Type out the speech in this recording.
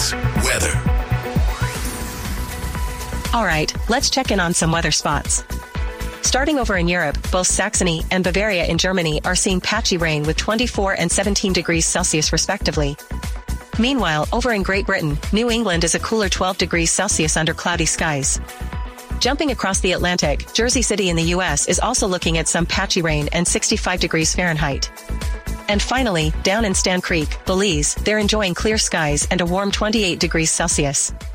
spots. Weather. All right, let's check in on some weather spots. Starting over in Europe, both Saxony and Bavaria in Germany are seeing patchy rain with 24 and 17 degrees Celsius respectively. Meanwhile, over in Great Britain, New England is a cooler 12 degrees Celsius under cloudy skies. Jumping across the Atlantic, Jersey City in the U.S. is also looking at some patchy rain and 65 degrees Fahrenheit. And finally, down in Stan Creek, Belize, they're enjoying clear skies and a warm 28 degrees Celsius.